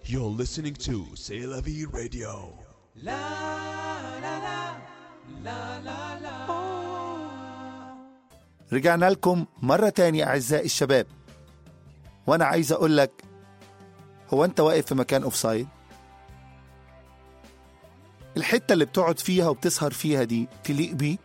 You're listening to C'est la vie radio. رجعنا لكم مرة تاني أعزائي الشباب، وأنا عايز أقول لك، هو أنت واقف في مكان أوفسايد؟ الحتة اللي بتقعد فيها وبتسهر فيها دي تليق بيك؟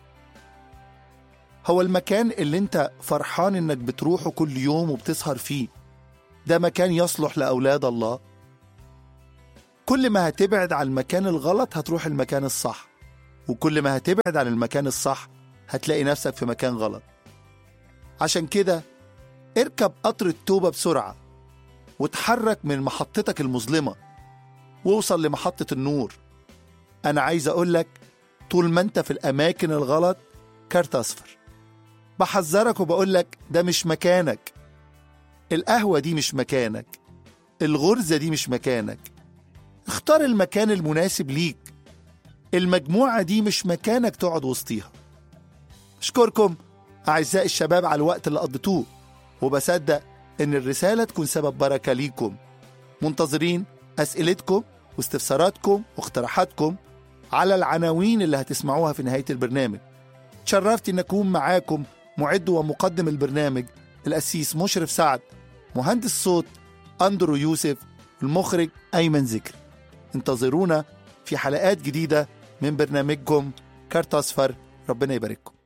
هو المكان اللي أنت فرحان إنك بتروحه كل يوم وبتسهر فيه ده مكان يصلح لأولاد الله؟ كل ما هتبعد عن المكان الغلط هتروح المكان الصح، وكل ما هتبعد عن المكان الصح هتلاقي نفسك في مكان غلط. عشان كده اركب قطر التوبة بسرعة وتحرك من محطتك المظلمة ووصل لمحطة النور. أنا عايز أقولك، طول ما أنت في الأماكن الغلط كارت أصفر. بحذرك وبقولك ده مش مكانك. القهوة دي مش مكانك، الغرزة دي مش مكانك. اختار المكان المناسب ليك. المجموعة دي مش مكانك تقعد وسطيها. أشكركم أعزائي الشباب على الوقت اللي قضيتوه، وبصدق إن الرسالة تكون سبب بركة ليكم. منتظرين أسئلتكم واستفساراتكم واقتراحاتكم على العناوين اللي هتسمعوها في نهاية البرنامج. تشرفت إن أكون معاكم معد ومقدم البرنامج القسيس مشرف سعد، مهندس صوت أندرو يوسف، المخرج أيمن ذكري. انتظرونا في حلقات جديدة من برنامجكم كارت أصفر. ربنا يبارككم.